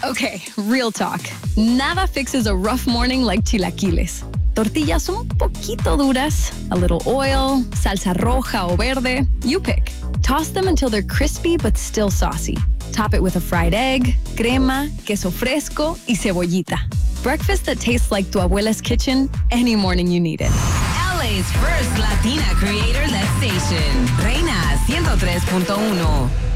Okay, real talk. Nada fixes a rough morning like chilaquiles. Tortillas un poquito duras, a little oil, salsa roja o verde, you pick. Toss them until they're crispy but still saucy. Top it with a fried egg, crema, queso fresco y cebollita. Breakfast that tastes like tu abuela's kitchen any morning you need it. LA's first Latina creator-led station. Reina 103.1.